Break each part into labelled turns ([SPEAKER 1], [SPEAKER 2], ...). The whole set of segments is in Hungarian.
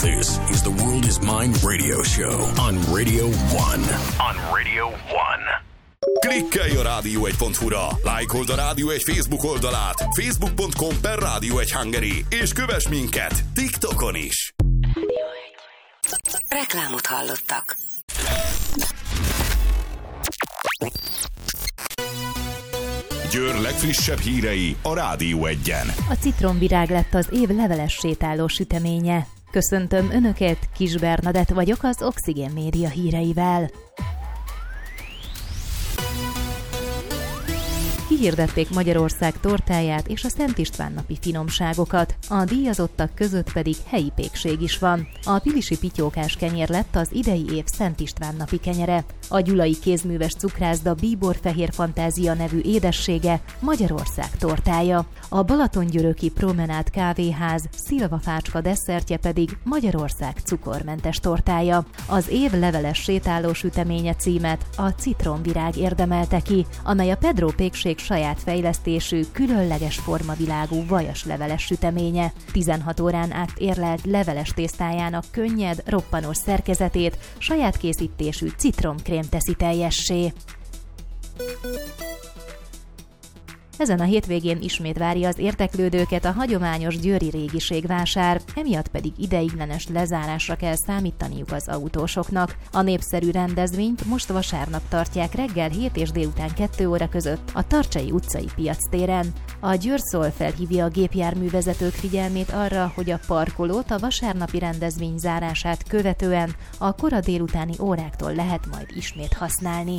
[SPEAKER 1] This is the World is Mine radio show on Radio 1. On Radio 1. Klikkelj a rádió1.hu-ra, lájkold a Rádió 1 Facebook oldalát, facebook.com/Rádió1 és kövess minket TikTokon is.
[SPEAKER 2] Reklámot hallottak.
[SPEAKER 1] Győr legfrissebb hírei a Rádió 1-en.
[SPEAKER 3] A citromvirág lett az év leveles sétáló süteménye. Köszöntöm Önöket, Kis Bernadett vagyok az Oxygen Média híreivel. Kihirdették Magyarország tortáját és a Szent István napi finomságokat, a díjazottak között pedig helyi pékség is van. A pilisi pityókás kenyér lett az idei év Szent István napi kenyere. A gyulai kézműves cukrászda Bíbor Fehér Fantázia nevű édessége Magyarország tortája. A Balatongyöröki Promenád kávéház szilvafácska desszertje pedig Magyarország cukormentes tortája. Az év leveles sétáló süteménye címet a citromvirág érdemelte ki, amely a Pedro pékség saját fejlesztésű, különleges formavilágú vajas leveles süteménye. 16 órán át érlelt leveles tésztájának könnyed, roppanós szerkezetét saját készítésű citromkrém teszi teljessé. Ezen a hétvégén ismét várja az érdeklődőket a hagyományos győri régiségvásár, emiatt pedig ideiglenes lezárásra kell számítaniuk az autósoknak. A népszerű rendezvényt most vasárnap tartják reggel 7 és délután 2 óra között a Tarcsai utcai piactéren. A Győrszol felhívja a gépjárművezetők figyelmét arra, hogy a parkolót a vasárnapi rendezvény zárását követően a kora délutáni óráktól lehet majd ismét használni.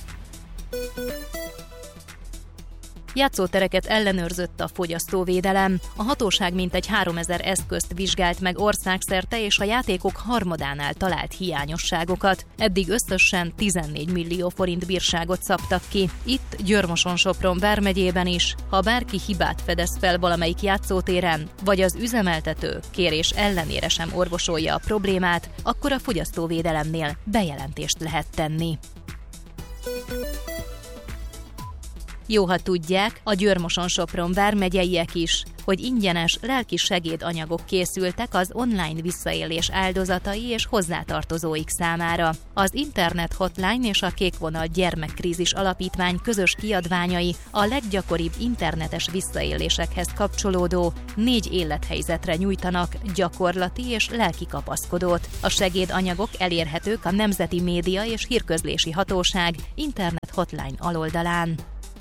[SPEAKER 3] Játszótereket ellenőrzött a fogyasztóvédelem. A hatóság mintegy 3000 eszközt vizsgált meg országszerte, és a játékok harmadánál talált hiányosságokat. Eddig összesen 14 millió forint bírságot szabtak ki. Itt Győr-Moson-Sopron vármegyében is, ha bárki hibát fedez fel valamelyik játszótéren, vagy az üzemeltető kérés ellenére sem orvosolja a problémát, akkor a fogyasztóvédelemnél bejelentést lehet tenni. Jó, ha tudják, a Győr-Moson-Sopron vármegyeiek is, hogy ingyenes lelki segédanyagok készültek az online visszaélés áldozatai és hozzátartozóik számára. Az Internet Hotline és a Kékvonal Gyermekkrízis Alapítvány közös kiadványai a leggyakoribb internetes visszaélésekhez kapcsolódó 4 élethelyzetre nyújtanak gyakorlati és lelki kapaszkodót. A segédanyagok elérhetők a Nemzeti Média és Hírközlési Hatóság Internet Hotline aloldalán.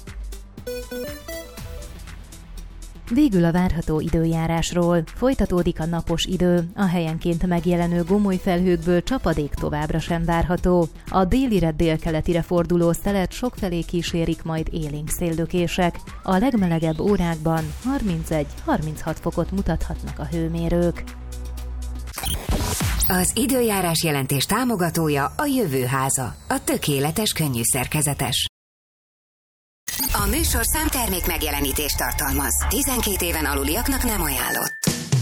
[SPEAKER 3] Végül a várható időjárásról. Folytatódik a napos idő, a helyenként megjelenő gomolyfelhőkből csapadék továbbra sem várható. A délire délkeletire forduló szelet sokfelé kísérik majd élénk széllökések. A legmelegebb órákban 31-36 fokot mutathatnak a hőmérők.
[SPEAKER 2] Az időjárás jelentés támogatója a Jövőháza, a tökéletes könnyűszerkezetes. A műsorszám termék megjelenítést tartalmaz. 12 éven aluliaknak nem ajánlott.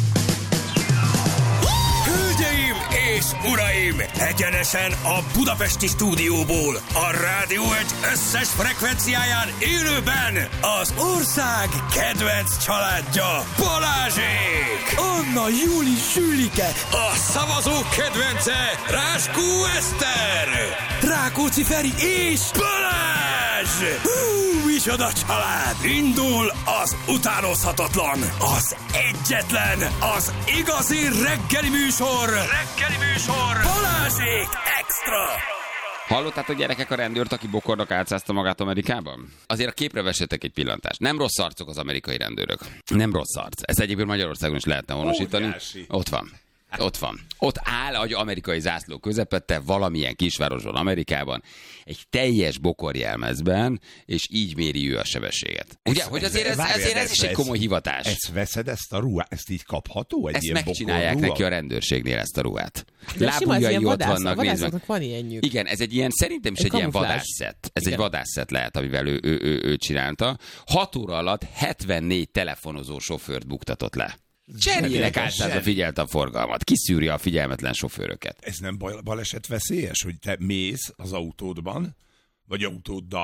[SPEAKER 4] Hölgyeim és uraim! Egyenesen a budapesti stúdióból, a Rádió 1 összes frekvenciáján élőben az ország kedvenc családja, Balázsék!
[SPEAKER 5] Anna, Júli, Sülike!
[SPEAKER 4] A szavazók kedvence, Ráskó Eszter!
[SPEAKER 5] Rákóczi Feri és
[SPEAKER 4] Balázs! Micsoda család! Indul az utánozhatatlan, az egyetlen, az igazi reggeli műsor! Balázsék Extra!
[SPEAKER 6] Hallottátok, gyerekek, a rendőrt, aki bokornak álcázta magát Amerikában? Azért a képre vessetek egy pillantást. Nem rossz arcok az amerikai rendőrök. Nem rossz arc. Ezt egyébként Magyarországon is lehetne honosítani.
[SPEAKER 7] Óriási.
[SPEAKER 6] Ott van. Ott áll egy amerikai zászló közepette valamilyen kisvárosban, Amerikában, egy teljes bokorjelmezben, és így méri ő a sebességet. Ugye, hogy azért ez is egy komoly hivatás.
[SPEAKER 7] Ezt veszed, ezt a ruhát, ezt így kapható? Egy
[SPEAKER 6] ezt
[SPEAKER 7] ilyen
[SPEAKER 6] megcsinálják
[SPEAKER 7] bokorruha?
[SPEAKER 6] neki a rendőrségnél, ezt a ruhát.
[SPEAKER 8] Lábujjai
[SPEAKER 6] ott vannak, nézd meg.
[SPEAKER 8] Van ilyenjük.
[SPEAKER 6] Igen, ez egy ilyen, szerintem is egy ilyen vadászszett. Ez egy vadászszett lehet, amivel ő csinálta. 6 óra alatt 74 telefonozó sofőrt buktatott le. Cserélek általában figyelte a forgalmat. Kiszűri a figyelmetlen sofőröket.
[SPEAKER 7] Ez nem baleset veszélyes, hogy te mész az autódban, vagy autóddal,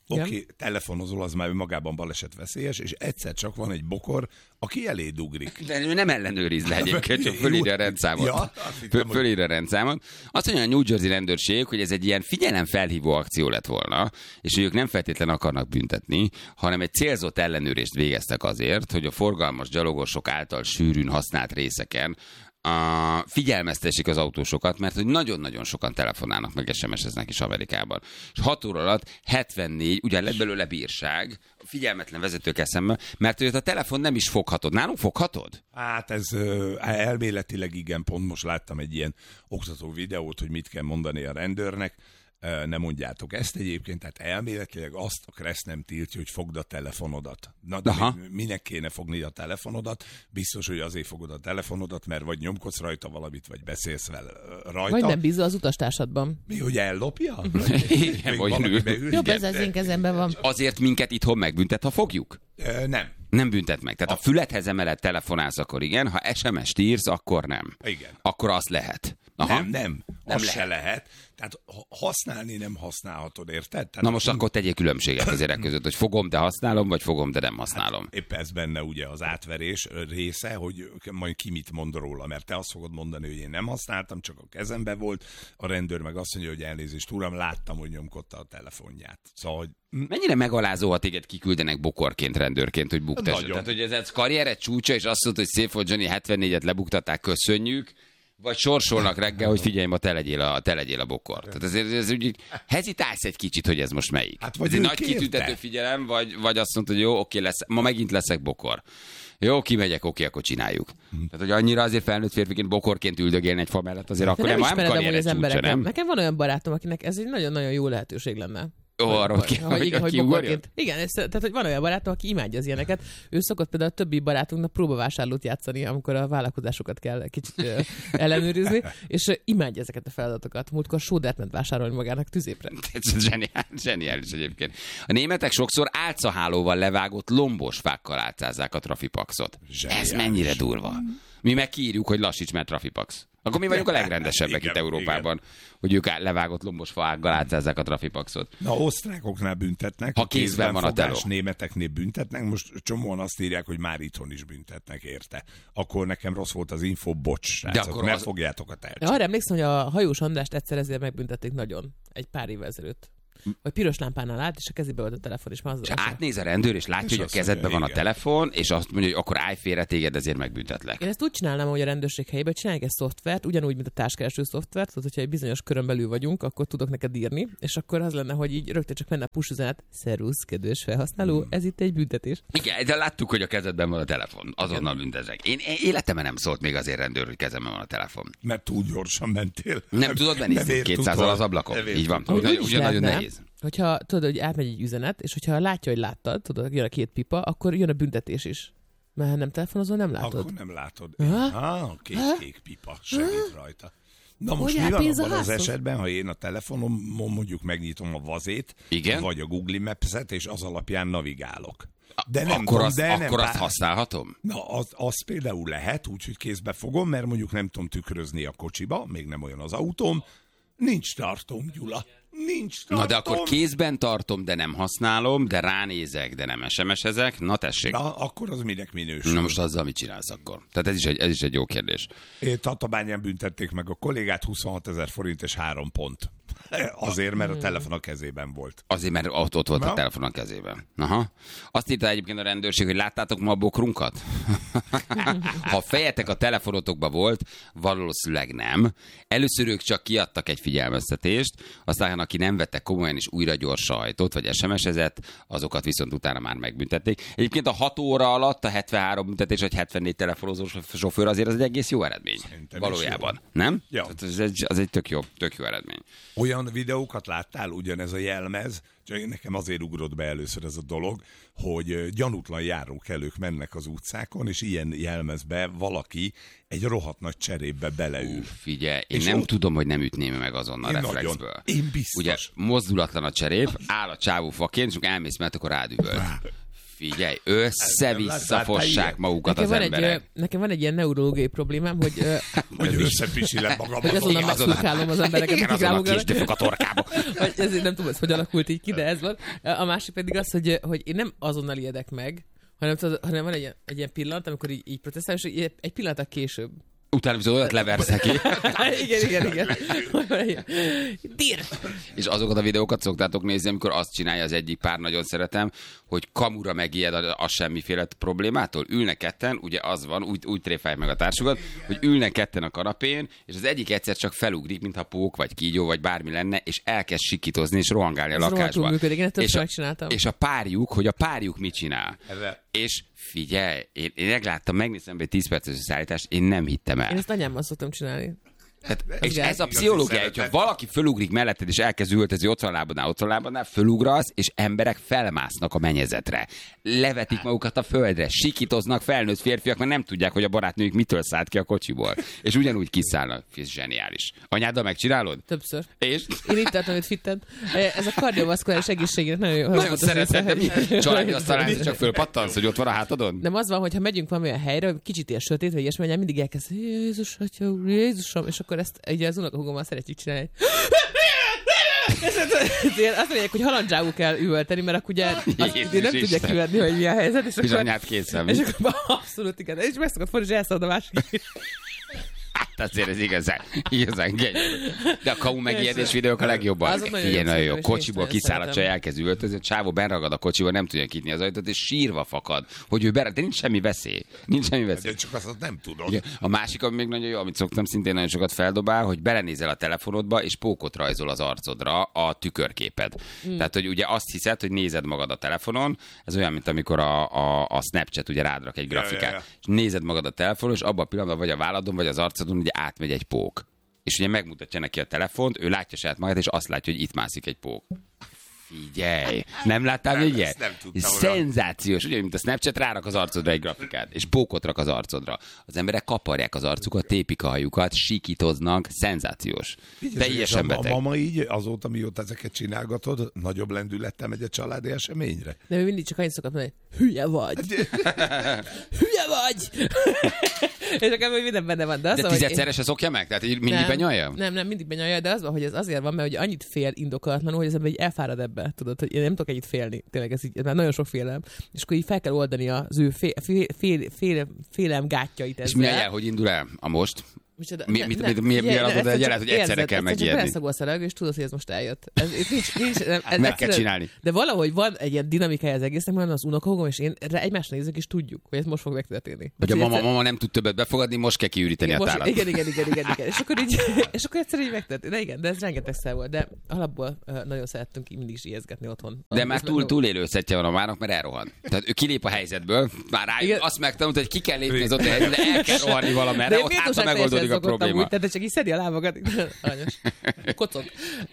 [SPEAKER 7] Oké, telefonozol, az már magában baleset veszélyes, és egyszer csak van egy bokor, aki eléd ugrik.
[SPEAKER 6] De ő nem ellenőriz le egyébként, csak fölírja a rendszámot.
[SPEAKER 7] Ja,
[SPEAKER 6] fölírja a rendszámot. Azt mondja a New Jersey rendőrség, hogy ez egy ilyen figyelemfelhívó akció lett volna, és ők nem feltétlenül akarnak büntetni, hanem egy célzott ellenőrzést végeztek azért, hogy a forgalmas gyalogosok által sűrűn használt részeken figyelmeztessék az autósokat, mert hogy nagyon-nagyon sokan telefonálnak, meg SMS-eznek is Amerikában. És 6 óra alatt 74, ugye lett belőle bírság, figyelmetlen vezetőkkel szemben, mert hogy a telefon nem is foghatod. Nálunk foghatod?
[SPEAKER 7] Hát ez elméletileg igen, pont most láttam egy ilyen oktató videót, hogy mit kell mondani a rendőrnek. Nem mondjátok ezt egyébként, tehát elméletileg azt a Kressz nem tiltja, hogy fogd a telefonodat. Na, de minek kéne fogni a telefonodat? Biztos, hogy azért fogod a telefonodat, mert vagy nyomkodsz rajta valamit, vagy beszélsz vele rajta.
[SPEAKER 8] Vagy nem bízol az utastársadban.
[SPEAKER 7] Mi, hogy ellopja?
[SPEAKER 6] Igen, vagy
[SPEAKER 8] jobb, ez az én kezemben van.
[SPEAKER 6] Azért minket itthon megbüntet, ha fogjuk?
[SPEAKER 7] Nem.
[SPEAKER 6] Nem büntet meg. Tehát ha fülethez emeled telefonálsz, akkor igen, ha SMS-t írsz, akkor nem.
[SPEAKER 7] Igen.
[SPEAKER 6] Akkor azt lehet. Aha.
[SPEAKER 7] Nem. Az se lehet. Tehát használni nem használhatod, érted? Tehát
[SPEAKER 6] na most akkor tegyél különbséget az érek között, hogy fogom, de használom, vagy fogom, de nem használom.
[SPEAKER 7] Hát épp ez benne ugye az átverés része, hogy majd ki mit mond róla, mert te azt fogod mondani, hogy én nem használtam, csak a kezembe volt, a rendőr meg azt mondja, hogy elnézést, uram, láttam, hogy nyomkodta a telefonját. Szóval, hogy...
[SPEAKER 6] Mennyire megalázó, ha téged kiküldenek bokorként, rendőrként, hogy buktessd. Tehát, hogy ez karriered csúcsa, és azt mondta, hogy szép volt, Johnny, 74-et lebuktatták, köszönjük. Vagy sorsolnak reggel, hogy figyelj, ma te legyél a bokor. Tehát ez úgy hezitálsz egy kicsit, hogy ez most melyik.
[SPEAKER 7] Hát
[SPEAKER 6] ez egy nagy kitüntető figyelem, vagy azt mondod, hogy jó, oké, ma megint leszek bokor. Jó, kimegyek, oké, akkor csináljuk. Tehát, hogy annyira azért felnőtt férfiként bokorként üldögélni egy fa mellett, azért akkor nem karriered csúcsa, nem?
[SPEAKER 8] Nekem van olyan barátom, akinek ez egy nagyon-nagyon jó lehetőség lenne.
[SPEAKER 6] Ó, arról hogy
[SPEAKER 8] bokorként. Igen, tehát hogy van olyan barátom, aki imádja az ilyeneket. Ő szokott például a többi barátunknak próbavásárlót játszani, amikor a vállalkozásokat kell kicsit ellenőrizni, és imádja ezeket a feladatokat. Múltkor sódert ment vásárolni magának tüzépre.
[SPEAKER 6] Ez zseniális egyébként. A németek sokszor álcahálóval levágott lombos fákkal álcázzák a trafipaxot. Ez mennyire durva. Mi meg kiírjuk, hogy lassíts, mert trafipax. Akkor mi vagyunk a legrendesebbek itt Európában, hogy ők levágott lombos faággal átszázzák a trafipaxot.
[SPEAKER 7] Na, osztrákoknál büntetnek,
[SPEAKER 6] ha kézben van a teló.
[SPEAKER 7] Németeknél büntetnek, most csomóan azt írják, hogy már itthon is büntetnek érte. Akkor nekem rossz volt az info, bocs, srácok, mert fogjátok a tercset.
[SPEAKER 8] Arra emlékszem, hogy a Hajós Andrást egyszer ezért megbüntették nagyon, egy pár évvel ezelőtt. Vagy piros lámpánál állt, és a kezébe volt a telefon, és már az
[SPEAKER 6] átnéz a rendőr, és látja, hogy a kezedben van a telefon, és azt mondja, hogy akkor állj félre, téged ezért megbüntetlek.
[SPEAKER 8] Én ezt úgy csinálnám, hogy a rendőrség helyében csinálják egy szoftvert, ugyanúgy, mint a társkereső szoftvert, tehát hogyha egy bizonyos körön belül vagyunk, akkor tudok neked írni, és akkor az lenne, hogy így rögtön csak menne a push üzenet, szervusz, kedves felhasználó, ez itt egy büntetés.
[SPEAKER 6] Igen, de láttuk, hogy a kezedben van a telefon, azonnal büntezek. Én életemben nem szólt még azért rendőr, hogy kezemben van a telefon.
[SPEAKER 7] Mert túl gyorsan mentél.
[SPEAKER 6] Nem tudod menni 200-al az ablakon. Így van, ugye nagyon nehéz.
[SPEAKER 8] Hogyha tudod, hogy átmegy egy üzenet, és hogyha látja, hogy láttad, tudod, jön a két pipa, akkor jön a büntetés is. Mert ha nem telefonozol, nem látod.
[SPEAKER 7] Akkor nem látod. Kék pipa segít rajta. Na most mi van abban az esetben, ha én a telefonomon mondjuk megnyitom a vazét,
[SPEAKER 6] igen?
[SPEAKER 7] Vagy a Google Maps-et, és az alapján navigálok.
[SPEAKER 6] De nem akkor azt használhatom?
[SPEAKER 7] Na, az például lehet, úgyhogy kézbe fogom, mert mondjuk nem tudom tükrözni a kocsiba, még nem olyan az autóm. Nincs tartom, Gyula. Nincs tartom.
[SPEAKER 6] Na de akkor kézben tartom, de nem használom, de ránézek, de nem SMS-ezek. Na tessék.
[SPEAKER 7] Na, akkor az minek minősül?
[SPEAKER 6] Na most azzal mit csinálsz akkor? Tehát ez is egy jó kérdés.
[SPEAKER 7] Tatabányán büntették meg a kollégát, 26 000 forint és 3 pont. Azért, mert a telefon a kezében volt.
[SPEAKER 6] Azért, mert ott volt a telefon a kezében. Aha. Azt írta egyébként a rendőrség, hogy láttátok ma a bokrunkat? Ha fejetek a telefonotokba volt, valószínűleg nem. Először ők csak kiadtak egy figyelmeztetést, aztán aki nem vette komolyan és újra gyorsan hajtott, vagy SMS-ezett, azokat viszont utána már megbüntették. Egyébként a 6 óra alatt a 73 büntetés, vagy 74 telefonozó sofőr azért az egy egész jó eredmény. Szerintem valójában. Nem?
[SPEAKER 7] Ja.
[SPEAKER 6] Az egy tök jó eredmény.
[SPEAKER 7] Olyan videókat láttál, ugyanez a jelmez, csak nekem azért ugrott be először ez a dolog, hogy gyanútlan járókelők mennek az utcákon, és ilyen jelmezbe valaki egy rohadt nagy cserépbe beleül.
[SPEAKER 6] Figyelj, én nem tudom, hogy nem ütném meg azonnal reflexből.
[SPEAKER 7] Én biztos.
[SPEAKER 6] Ugye mozdulatlan a cserép, áll a csávó faként, és elmész, mert akkor rádüböl. Figyelj, össze-visszafossák magukat az emberek.
[SPEAKER 8] Nekem van egy ilyen neurológiai problémám,
[SPEAKER 7] hogy összepisilem magam.
[SPEAKER 8] Hogy azonnal megszurkálom az embereket.
[SPEAKER 6] Igen, azonnal késdöfök a torkába.
[SPEAKER 8] Ezért nem tudom, hogy alakult így ki, de ez van. A másik pedig az, hogy én nem azonnal ijedek meg, hanem van egy ilyen pillanat, amikor így protestál, és egy pillanat később.
[SPEAKER 6] Utána viszont olyat leversz neki.
[SPEAKER 8] Igen. Dír!
[SPEAKER 6] És azokat a videókat szoktátok nézni, amikor azt csinálja az egyik pár, nagyon szeretem, hogy kamura megijed a semmiféle problémától. Ülnek ketten, ugye az van, úgy tréfálják meg a társukat, hogy ülnek ketten a kanapén, és az egyik egyszer csak felugrik, mintha pók, vagy kígyó, vagy bármi lenne, és elkezd sikítozni, és rohangálni a lakásba. És a párjuk mit csinál. És figyelj, én megláttam, megnéztem egy 10 perces szállítást, én nem hittem el.
[SPEAKER 8] Én ezt anyámmal szoktam csinálni.
[SPEAKER 6] Hát, és ez a pszichológia, hogyha valaki fölugrik melletted, és elkezd ültezni ott van lábadnál, fölugrasz, és emberek felmásznak a mennyezetre. Levetik magukat a földre, sikítoznak felnőtt férfiak, mert nem tudják, hogy a barátnőjük mitől szállt ki a kocsiból. És ugyanúgy kiszállnak. Ez zseniális. Anyáddal megcsinálod?
[SPEAKER 8] Többször.
[SPEAKER 6] És?
[SPEAKER 8] Én itt tartom, hogy fittent. Ez a kardiovaszkuláris egészségére nagyon jó.
[SPEAKER 6] Nagyon szeretem, de mi? Családi asztalán csak fölpattansz, hogy ott van a hátadon?
[SPEAKER 8] Nem, az van, hogy ha megyünk valamilyen helyre, kicsit ilyen sötét, vagy ilyesmi, mindig elkezd, Jézus, Atya úr, Jézusom, és akkor ezt ugye az unokahúgommal szeretjük csinálni. Azt mondják, hogy halandzsául kell üvölteni, mert akkor ugye nem tudják kivenni, hogy mi a helyzet. És akkor,
[SPEAKER 6] anyát készen.
[SPEAKER 8] És akkor abszolút igen. És meg szokott fordítani, és elszalad a másik.
[SPEAKER 6] Hát azért ez igazán genyő. De a kamu megijedés videók a legjobbak. Ilyen nagyon jó. Kocsiból kiszáll a csaj, elkezd üvöltözni, a csávó benragad a kocsiból, nem tudja nyitni az ajtót, és sírva fakad, hogy ő de nincs semmi veszély.
[SPEAKER 7] De csak azt nem tudod.
[SPEAKER 6] Igen. A másik, ami még nagyon jó, amit szoktam szintén nagyon sokat feldobál, hogy belenézel a telefonodba, és pókot rajzol az arcodra a tükörképed. Tehát, hogy ugye azt hiszed, hogy nézed magad a telefonon, ez olyan, mint amikor a Snapchat ugye rádrak egy grafikát. És nézed magad a telefonon, és abban a pillanatban vagy a válladon, vagy az arcodon ugye átmegy egy pók. És ugye megmutatja neki a telefont, ő látja saját magát, és azt látja, hogy itt mászik egy pók. Figyelj! Nem láttál még ilyet? Szenzációs. Ugye, mint a Snapchat, rárak az arcodra egy grafikát, és pókot rak az arcodra. Az emberek kaparják az arcukat, tépik a hajukat, sikítoznak. Szenzációs. Teljesen beteg.
[SPEAKER 7] A mama így azóta, mióta ezeket csinálgatod, nagyobb lendülettel megy a családi eseményre?
[SPEAKER 8] De ő mindig csak annyit szokott mondani, hülye vagy! Hülye vagy! És akkor minden benne van.
[SPEAKER 6] De 10-szerese szokja meg? Tehát így mindig benyalja?
[SPEAKER 8] Nem, mindig benyalja, de az van, hogy ez azért van, mert hogy annyit fél indokolatlanul, hogy az ember elfárad ebbe. Tudod, hogy én nem tudok ennyit félni. Tényleg ez már nagyon sok félelem. És akkor így fel kell oldani az ő félelem gátjait ezzel.
[SPEAKER 6] És mi a jel, hogy indul el a most? Mi adod egy jelet, hogy egyszerre kell megijedni?
[SPEAKER 8] Beleszagolsz a levegő, és tudod, hogy ez most eljött.
[SPEAKER 6] Meg kell csinálni.
[SPEAKER 8] De valahogy van egy ilyen dinamikája az egésznek, mert az unokahúgom, és én egymásra nézek, és tudjuk, hogy ez most fog megtörténni.
[SPEAKER 6] Hogy a mama nem tud többet befogadni, most kell kiüríteni a tálat.
[SPEAKER 8] Igen. És akkor egyszer így megtörtént. Igen, de ez rengetegszer volt. De alapból nagyon szerettünk mindig is ijeszgetni otthon.
[SPEAKER 6] De már túlélőszettje van a mának, mert elrohan. Tehát ő kilép a helyzetből, már azt megtanult, hogy ki kell lépni az ott helyzetbe, de el kell rohanni valamerre, ott hátra megoldódik a probléma.
[SPEAKER 8] Úgy, tehát csak így szedi a lábakat. Aranyos. Kocog.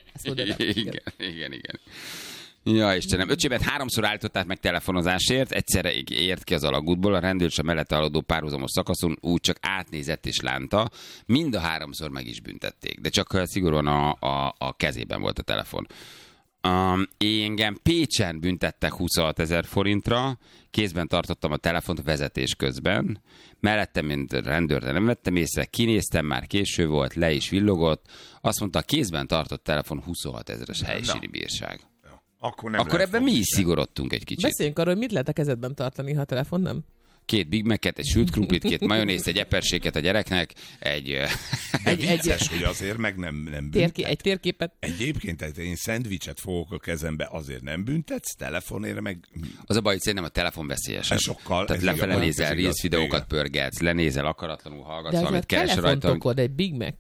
[SPEAKER 6] Igen. Ja, Istenem. Öcsémet 3-szor állították meg telefonozásért, egyszerre ért ki az alagútból, a rendőr a mellette haladó párhuzamos szakaszon úgy csak átnézett és lánta. Mind a 3-szor meg is büntették, de csak szigorúan a kezében volt a telefon. Engem Pécsen büntettek 26 000 forintra, kézben tartottam a telefont vezetés közben, mellettem, mint rendőr, de nem vettem észre, kinéztem, már késő volt, le is villogott, azt mondta, a kézben tartott telefon 26 000-es helyszíni bírság. Akkor ebben mi is szigorodtunk egy kicsit.
[SPEAKER 8] Beszéljünk arról, hogy mit lehet a kezedben tartani, ha a telefon nem?
[SPEAKER 6] 2 Big Mac-et, egy sült krumplit, 2 majonézt, egy eperséket a gyereknek, egy
[SPEAKER 7] vicces, hogy azért meg nem büntet.
[SPEAKER 8] Egy térképet.
[SPEAKER 7] Egyébként én szendvicset fogok a kezembe, azért nem büntetsz, telefonért meg...
[SPEAKER 6] Az a baj, hogy szerintem a telefon veszélyesebb.
[SPEAKER 7] Sokkal.
[SPEAKER 6] Tehát lefele nézel, Reels videókat pörgetsz, lenézel, akaratlanul hallgatsz, valamit keresel rajta.
[SPEAKER 8] De telefontokod egy Big Mac.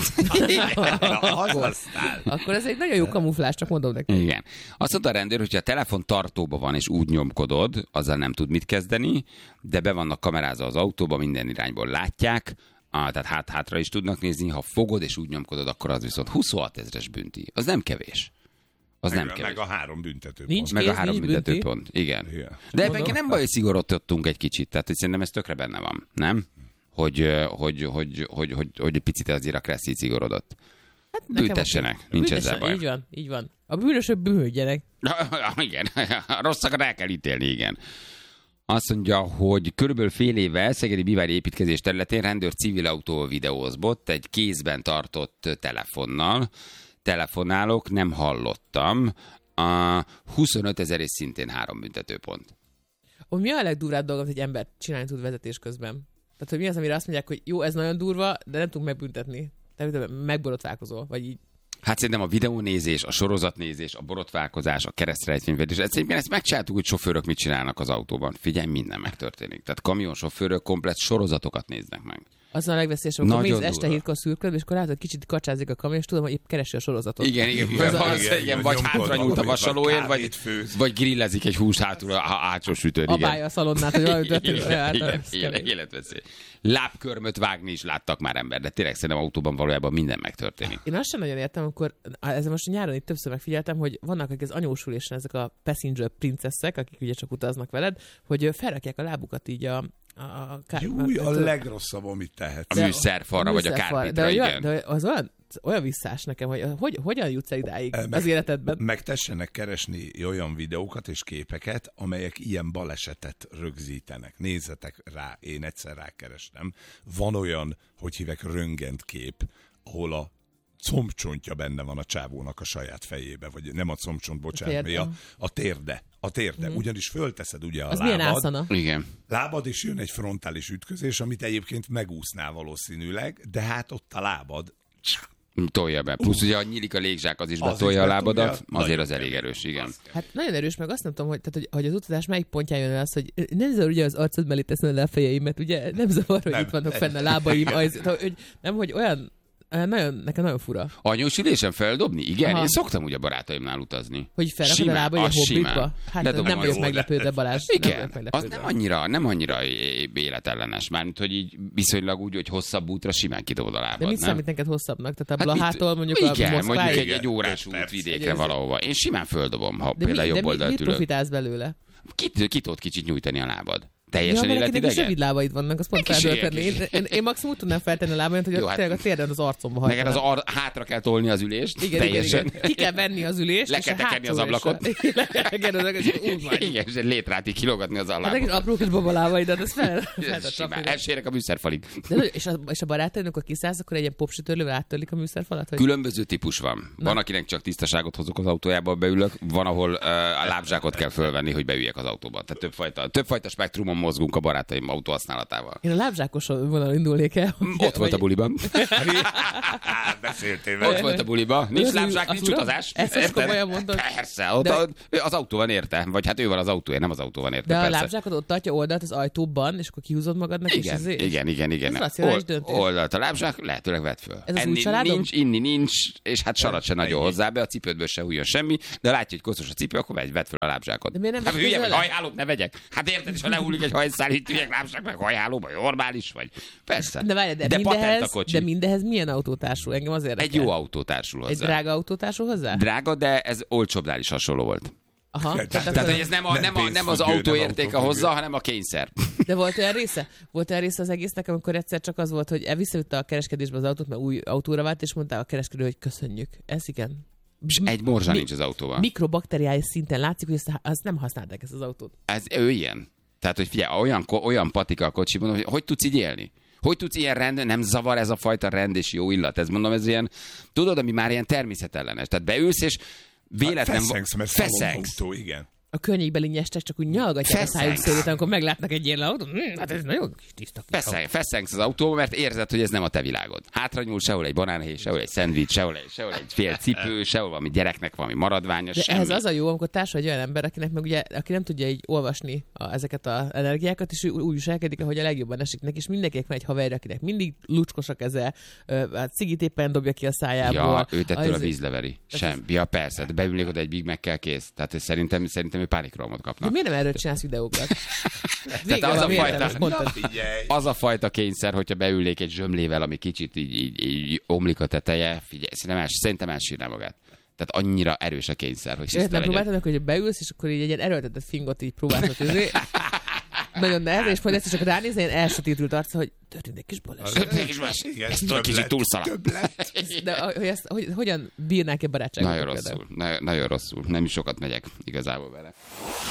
[SPEAKER 8] Akkor ez egy nagyon jó kamuflás, csak mondom neki.
[SPEAKER 6] Igen. Azt mondta a rendőr, hogyha a telefon tartóban van és úgy nyomkodod, azzal nem tud mit kezdeni, de be vannak kamerázva az autóba, minden irányból látják, tehát hátra is tudnak nézni, ha fogod és úgy nyomkodod, akkor az viszont 26 000-es bünti. Az nem kevés.
[SPEAKER 7] Meg a 3 büntetőpont.
[SPEAKER 6] Meg a 3 büntetőpont, igen. De ebben nem baj, hogy szigorodtunk egy kicsit, tehát szerintem ez tökre benne van, nem? Hogy egy picit azért a Kresszi szigorodott. Hát büntessenek, nincs ezzel baj.
[SPEAKER 8] Így van. A bűnösök bűnhődjenek.
[SPEAKER 6] Igen, a rosszakat el kell ítélni, igen. Azt mondja, hogy körülbelül fél éve Szegedi Bivári építkezés területén rendőr civil autó videózbott egy kézben tartott telefonnal. Telefonálok, nem hallottam. 25 000 és szintén 3 büntetőpont.
[SPEAKER 8] Mi a legdurvább dolog, hogy egy ember csinálni tud vezetés közben? Tehát, hogy mi az, amire azt mondják, hogy jó, ez nagyon durva, de nem tudunk megbüntetni. Tehát megborotválkozol, vagy így.
[SPEAKER 6] Hát szerintem a videónézés, a sorozatnézés, a borotválkozás, a keresztrejtvényvedés, egyszerűen ezt megcsináltuk, hogy sofőrök mit csinálnak az autóban. Figyelj, minden megtörténik. Tehát kamionsofőrök komplett sorozatokat néznek meg.
[SPEAKER 8] Az a legveszélyesebb, amikor mész este 7-kor szürköd, és akkor látod, kicsit kacsázik a kamion, és tudom, hogy épp keresi a sorozatot.
[SPEAKER 6] Igen, vagy hátra nyúlt a vasalóért, vagy grillezik egy húst hátul a hátsó sütőn.
[SPEAKER 8] Abálja a szalonnát, hogy valami
[SPEAKER 6] Igen, életveszély. Lábkörmöt vágni is láttak már ember, de tényleg szerintem autóban valójában minden megtörténik.
[SPEAKER 8] Én azt sem nagyon értem, amikor ezzel most nyáron itt többször megfigyeltem, hogy vannak akik az anyósulésen ezek a passenger princeszek, akik ugye csak utaznak veled, hogy felrakják a lábukat így a
[SPEAKER 7] legrosszabb, amit tehetsz.
[SPEAKER 6] A műszerfalra, vagy a kárpitra, igen.
[SPEAKER 8] De az olyan visszás nekem, hogy hogyan jutsz el idáig az életedben?
[SPEAKER 7] Megtessenek keresni olyan videókat és képeket, amelyek ilyen balesetet rögzítenek. Nézzetek rá, én egyszer rákerestem. Van olyan, hogy hívek röntgenkép, ahol a combcsontja benne van a csávónak a saját fejébe, vagy nem a combcsont, bocsánat, a térde. A térde, ugyanis fölteszed ugye a
[SPEAKER 8] az
[SPEAKER 7] lábad.
[SPEAKER 8] Milyen ászana?
[SPEAKER 6] Igen.
[SPEAKER 7] Lábad, és jön egy frontális ütközés, amit egyébként megúsznál valószínűleg, de hát ott a lábad
[SPEAKER 6] tolja be. Plusz ugye, ha nyílik a légzsák, az is betolja a lábadat, azért az elég erős, igen.
[SPEAKER 8] Hát nagyon erős, meg azt nem tudom, hogy az utazás melyik pontján jön el az, hogy nem zavar ugye az arcod mellé teszem le a fejeimet, ugye nem zavar, hogy itt vannak fenn a lábaim, hogy olyan nekem nagyon fura.
[SPEAKER 6] Anyósülésen feldobni? Igen, aha. Én szoktam ugye barátaimnál utazni.
[SPEAKER 8] Hogy felrakod a lába, hogy a hobbitba? Hát nem vagyok meglepődve, Balázs.
[SPEAKER 6] Igen, az nem annyira életellenes. Mármint, hogy így viszonylag úgy, hogy hosszabb útra simán kidobod a lábad.
[SPEAKER 8] De mit számít neked hosszabbnak? Tehát a Blahától mondjuk a Moszkváig?
[SPEAKER 6] Igen, mondjuk egy órás út vidékre valahova. Én simán földobom, ha például jobb oldalt ülök.
[SPEAKER 8] De mit profitálsz belőle?
[SPEAKER 6] Ki tudod kicsit nyújtani a lábad? Teljesen életidegen?
[SPEAKER 8] Ja, rövid lábaid vannak, azt pont feltölteni. Én maximum tudnám feltenni a lábaimat, hogy tényleg a térden az arcomba hajtani.
[SPEAKER 6] Neked hátra kell tolni az ülést,
[SPEAKER 8] igen,
[SPEAKER 6] teljesen.
[SPEAKER 8] Igen. Ki kell venni az ülést,
[SPEAKER 6] le kell tekerni az ablakot. Igen, és egy létrát így kilógatni az ablakot.
[SPEAKER 8] Hát apró kis babalábaidat, ez
[SPEAKER 6] simán, elsérek a műszerfalig.
[SPEAKER 8] És a barátaidnak, amikor kiszállsz, akkor egy ilyen popsütörlővel áttörlik a műszerfalat?
[SPEAKER 6] Különböző típus van. Van, akinek csak tisztaságot hozok az autójába, beülök, van, ahol a lábzsákot kell fölvenni, hogy beüljek az autóba. Tehát többfajta spektrumon mozgunk a barátaim autóhasználatával.
[SPEAKER 8] Én a lábzsákos vonalon indulnék el.
[SPEAKER 6] Ott volt a buliban.
[SPEAKER 7] Beszéltél vele.
[SPEAKER 6] Ott volt a buliban. Nincs lábzsák, nincs utazás.
[SPEAKER 8] Ezt komolyan mondod?
[SPEAKER 6] Persze, az autó van érte. Vagy hát ő van az autója, nem az autó van érte.
[SPEAKER 8] De a lábzsákot ott tartja oldalt az ajtóban, és akkor kihúzod magadnak.
[SPEAKER 6] Igen.
[SPEAKER 8] Ez racionális döntés.
[SPEAKER 6] Oldalt a lábzsák, lehetőleg vedd föl.
[SPEAKER 8] Ez az új családom?
[SPEAKER 6] Nincs, inni nincs, és hát sarat se nagyon hozzá be, a cipődből se hújjon semmi, de látja, hogy koszos a cipő, akkor vedd föl a lábzsákot.
[SPEAKER 8] De miért nem
[SPEAKER 6] hát hülye, vagy hajhálót ne vegyek. Hát érted, és ha lehullik egy hajszállít, üljek lábzsák meg hajhálóba, normális vagy. Persze.
[SPEAKER 8] De várj, de mindehez milyen autó társul? Engem az érdekel.
[SPEAKER 6] Egy jó autó társul hozzá.
[SPEAKER 8] Egy drága autó társul hozzá?
[SPEAKER 6] Drága, de ez olcsóbbnál is hasonló volt.
[SPEAKER 8] Aha.
[SPEAKER 6] Tehát ez nem az autó értéke hozza, hanem a kényszer.
[SPEAKER 8] De volt olyan része az egésznek, amikor egyszer csak az volt, hogy visszavitte a kereskedésbe az autót, mert új autóra vált, és mondta a kereskedő, hogy köszönjük. Ez igen.
[SPEAKER 6] És egy morzsa nincs az autóval.
[SPEAKER 8] Mikrobakteriális szinten látszik, hogy azt nem használták ezt az autót.
[SPEAKER 6] Ez ő ilyen. Tehát, hogy figyelj, olyan patika a kocsiban, hogy tudsz így élni? Hogy tudsz ilyen rend, nem zavar ez a fajta rend és jó illat? Ez mondom, ez ilyen, tudod, ami már ilyen természetellenes. Tehát beülsz, és véletlen...
[SPEAKER 7] Feszengsz. Igen.
[SPEAKER 8] A környékbeli nyestek csak úgy nyalgatják a szájuk szélét, amikor meglátnak egy ilyen autót. Hát ez nagyon kis tiszta.
[SPEAKER 6] Feszengsz az autóba, mert érzed, hogy ez nem a te világod. Hátra nyúl, sehol egy banánhéj, sehol egy szendvics, sehol egy fél cipő, sehol valami gyereknek valami maradványa,
[SPEAKER 8] de
[SPEAKER 6] semmi.
[SPEAKER 8] Ez az a jó, amikor társul egy olyan ember, akinek meg ugye, aki nem tudja így olvasni ezeket az energiákat, és úgy viselkedik, ahogy a legjobban esik neki, és mindenkinek van egy haverja, akinek mindig lucskos a keze, a cigit éppen dobja ki a szájából.
[SPEAKER 6] Ja, őt ettől a vízleveri. Sem. Ja, persze, de beülnék oda egy Big Mac-kel kész. Tehát szerintem ő pánikrohamot kapna.
[SPEAKER 8] De miért nem erről csinálsz videókat?
[SPEAKER 6] Az a fajta kényszer, hogyha beülnék egy zsömlével, ami kicsit így omlik a teteje, figyelj, szerintem elsírná magát. Tehát annyira erős a kényszer, hogy
[SPEAKER 8] tiszta legyen. Próbáltad, hogy beülsz, és akkor így egy ilyen erőltetett fingot így próbálsz nagyon nehéz, és majd ezt csak ránézni, ilyen elsötétült arca, hogy történt egy kis baleset.
[SPEAKER 6] Ez kicsit túlszaladt.
[SPEAKER 8] De hogyan bírnák-e barátságot?
[SPEAKER 6] Nagyon rosszul. Nem is sokat megyek igazából vele.